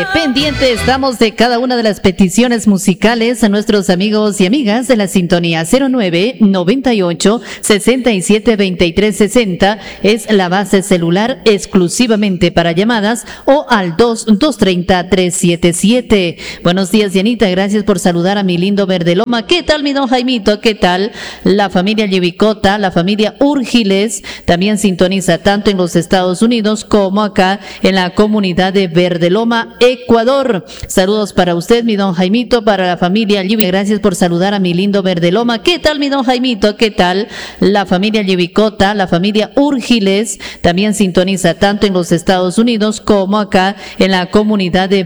Pendiente estamos de cada una de las peticiones musicales a nuestros amigos y amigas de la sintonía 09 98 67 23 60 es la base celular exclusivamente para llamadas o al 230 377. Buenos días, Dianita, gracias por saludar a mi lindo Verdeloma. ¿Qué tal, mi don Jaimito? ¿Qué tal? La familia Yevicota, la familia Urgiles también sintoniza tanto en los Estados Unidos como acá en la comunidad de Verdeloma, Ecuador. Saludos para usted, mi don Jaimito, para la familia Yevicota. Gracias por saludar a mi lindo Verdeloma. ¿Qué tal, mi don Jaimito? ¿Qué tal? La familia Yevicota, la familia Urgiles también sintoniza tanto en los Estados Unidos como acá en la comunidad de